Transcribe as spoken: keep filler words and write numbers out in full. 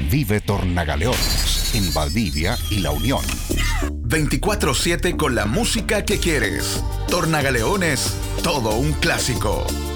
Vive Tornagaleones en Valdivia y La Unión. veinticuatro siete con la música que quieres. Tornagaleones, todo un clásico.